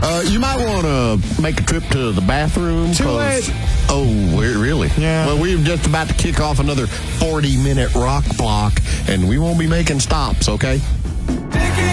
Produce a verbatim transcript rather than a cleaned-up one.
Uh, you might want to make a trip to the bathroom. Too late. Oh, we're, really? Yeah. Well, we're just about to kick off another forty-minute rock block, and we won't be making stops, okay?